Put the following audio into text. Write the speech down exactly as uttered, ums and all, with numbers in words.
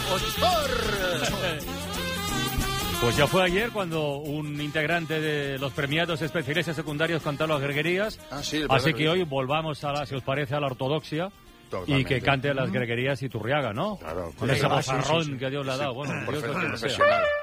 compositor. Pues ya fue ayer cuando un integrante de los premiados especiales y secundarios cantó las greguerías. Ah, sí, así que hoy volvamos, a la, si os parece, a la ortodoxia. Totalmente. Y que cante las greguerías Iturriaga, ¿no? Claro, con ese claro, bozarrón sí, sí, sí. que Dios le ha dado. Bueno, Dios lo que sea. Profesional.